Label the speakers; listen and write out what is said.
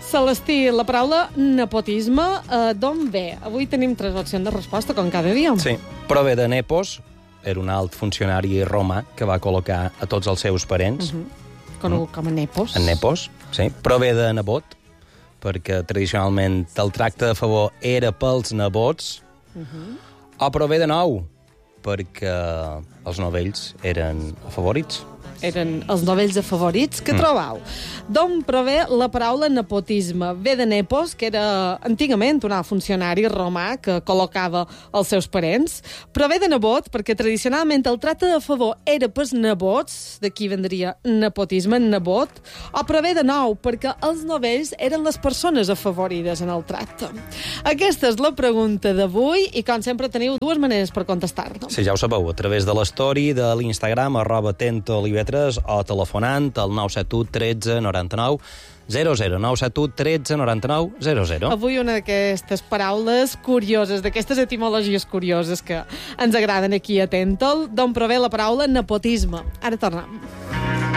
Speaker 1: Celestí, la paraula nepotisme, d'on ve? Avui tenim 3 opcions de resposta, com cada dia.
Speaker 2: Sí, prové de Nepos, era un alt funcionari romà que va col·locar a tots els seus parents.
Speaker 1: Conegut com a Nepos.
Speaker 2: En Nepos, sí. Prové de nebot, perquè tradicionalment el tracte de favor era pels nebots. O prové de nou, perquè els novells eren afavorits.
Speaker 1: Eren els novells afavorits que trobau. D'on prové la paraula nepotisme? Ve de Nepos, que era antigament un alt funcionari romà que col·locava els seus parents. Prové de nebot, perquè tradicionalment el tracte de favor era pels nebots, d'aquí vendria nepotisme, nebot. O prové de nou, perquè els novells eren les persones afavorides en el tracte. Aquesta és la pregunta d'avui i, com sempre, teniu 2 maneres per contestar-nos.
Speaker 2: Sí, ja ho sabeu, a través de l'story de l'Instagram, @tentolivetres, o telefonant al 971 13 99 00, 971 13 99 00.
Speaker 1: Avui una d'aquestes paraules curioses, d'aquestes etimologies curioses que ens agraden aquí a Tentol, d'on prové la paraula nepotisme. Ara tornem.